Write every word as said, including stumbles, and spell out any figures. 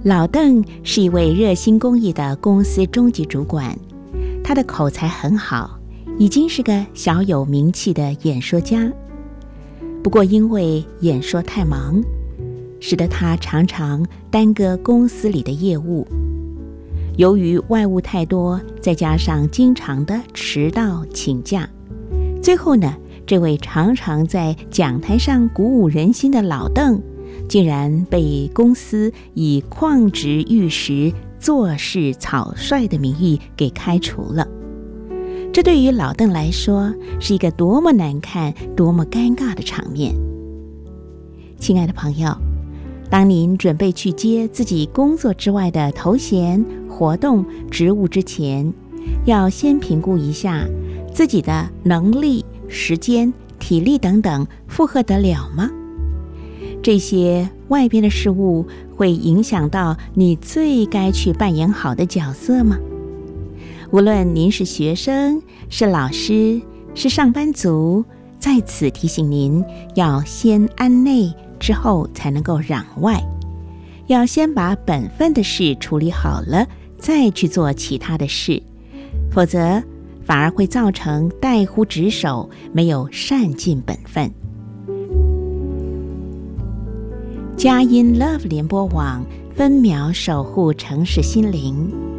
老邓是一位热心公益的公司中级主管，他的口才很好，已经是个小有名气的演说家。不过因为演说太忙，使得他常常耽搁公司里的业务。由于外务太多，再加上经常的迟到请假，最后呢，这位常常在讲台上鼓舞人心的老邓，竟然被公司以旷职玉石、做事草率的名义给开除了。这对于老邓来说是一个多么难看、多么尴尬的场面。亲爱的朋友，当您准备去接自己工作之外的头衔、活动、职务之前，要先评估一下自己的能力、时间、体力等等负荷得了吗？这些外边的事物会影响到你最该去扮演好的角色吗？无论您是学生、是老师、是上班族，在此提醒您，要先安内，之后才能够攘外。要先把本分的事处理好了，再去做其他的事，否则反而会造成怠忽职守，没有善尽本分。佳音 Love 联播网分秒守护城市心灵，